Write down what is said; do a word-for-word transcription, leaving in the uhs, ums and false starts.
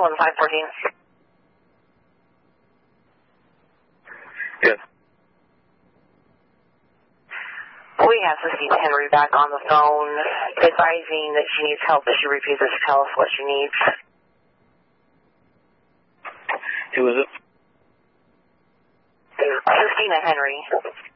one five fourteen. Yes. We have Christine Henry back on the phone, advising that she needs help, that she refuses to tell us what she needs. Who is it? Christina Henry.